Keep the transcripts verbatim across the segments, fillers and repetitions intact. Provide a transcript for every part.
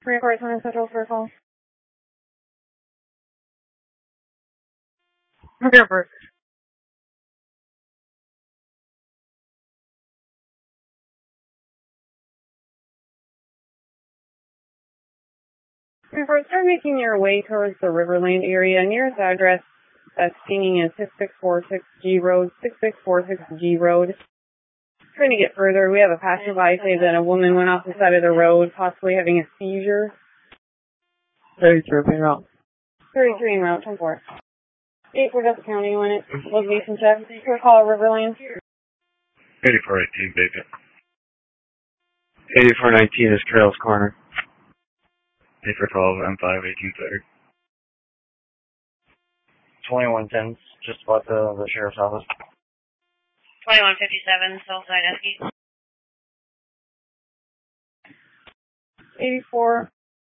Three cars on Central Circle. Remember. Remember, start making your way towards the Riverland area. Nearest address that's seen is six six four six G Road, six six four six G Road. Trying to get further, we have a passerby say that a woman went off the side of the road, possibly having a seizure. thirty-three en route. thirty-three en route, ten four. eight for Dutch County when it's location check. For call Riverland. eighty-four eighteen, Bacon. eighty-four nineteen is Trails Corner. eighty-four twelve, M five, eighteen thirty. twenty-one ten, just about the, the sheriff's office. twenty-one fifty-seven, Southside Esky. eighty-four.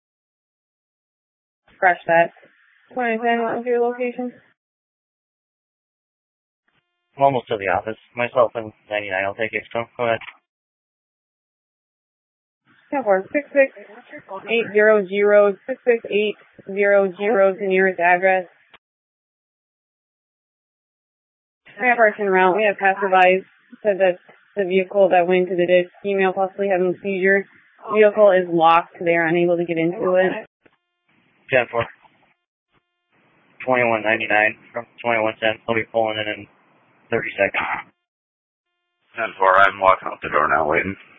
Scratch that. twenty ten, what was your location? I'm almost to the office. Myself and ninety-nine, I'll take it. So, go ahead. ten four, six six eight zero zero, six six eight zero zero is the nearest address. We have person route. We have passerbys. Said that the vehicle that went into the ditch, female possibly having a seizure. Vehicle is locked. They are unable to get into it. ten four. twenty-one ninety-nine from twenty-one ten. I'll be pulling in in thirty seconds. ten four, I'm walking out the door now, waiting.